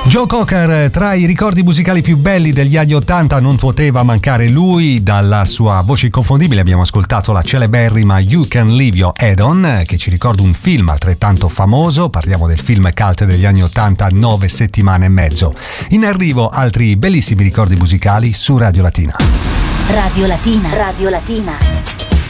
Joe Cocker, tra i ricordi musicali più belli degli anni '80 non poteva mancare lui. Dalla sua voce inconfondibile abbiamo ascoltato la celeberrima You Can Leave Your Head On, che ci ricorda un film altrettanto famoso. Parliamo del film cult degli anni '80, 9 settimane e mezzo. In arrivo altri bellissimi ricordi musicali su Radio Latina. Radio Latina. Radio Latina.